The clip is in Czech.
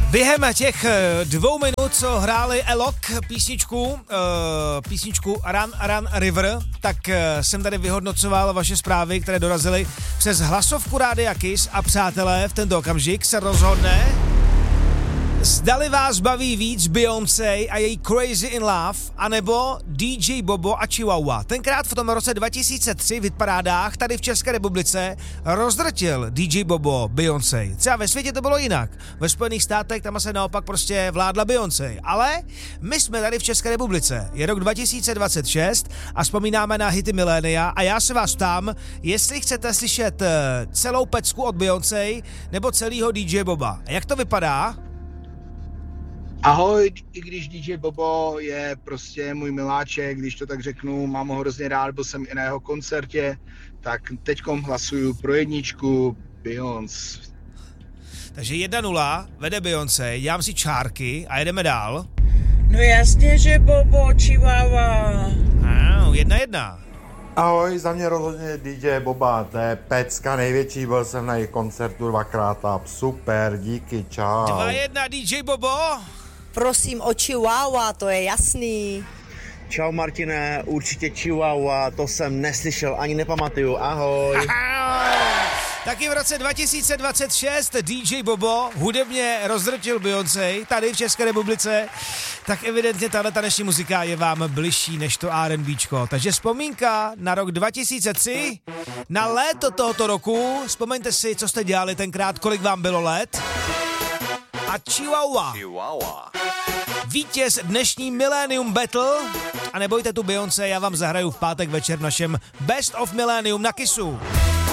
Během těch 2 minut, co hráli Elok písničku Run River, tak jsem tady vyhodnocoval vaše zprávy, které dorazily přes hlasovku Rádia Kiss a přátelé v tento okamžik se rozhodne, zdali vás baví víc Beyoncé a její Crazy in Love, anebo DJ Bobo a Chihuahua. Tenkrát v tom roce 2003 v hitparádách tady v České republice rozdrtil DJ Bobo Beyoncé. Třeba ve světě to bylo jinak. Ve Spojených státech tam se naopak prostě vládla Beyoncé. Ale my jsme tady v České republice. Je rok 2026 a vzpomínáme na hity milénia a já se vás ptám, jestli chcete slyšet celou pecku od Beyoncé nebo celýho DJ Boba. Jak to vypadá? Ahoj, i když DJ Bobo je prostě můj miláček, když to tak řeknu, mám ho hrozně rád, byl jsem i na jeho koncertě, tak teďkom hlasuju pro jedničku Beyoncé. Takže 1-0, vede Beyoncé, dělám si čárky a jedeme dál. No jasně, že Bobo, Chihuahua. 1-1. Ahoj, za mě rozhodně DJ Boba, to je pecka největší, byl jsem na jejich koncertu 2krát a super, díky, čau. 2-1 DJ Bobo. Prosím o Chihuahua, to je jasný. Čau Martine, určitě Chihuahua, to jsem neslyšel, ani nepamatuju, ahoj. Taky v roce 2026 DJ Bobo hudebně rozdrtil Beyoncé tady v České republice, tak evidentně tahle dnešní muzika je vám bližší než to R&Bčko. Takže vzpomínka na rok 2003, na léto tohoto roku, vzpomeňte si, co jste dělali tenkrát, kolik vám bylo let. A Chihuahua. Vítěz dnešní Millennium Battle. A nebojte tu Beyoncé, já vám zahraju v pátek večer v našem Best of Millennium na Kissu.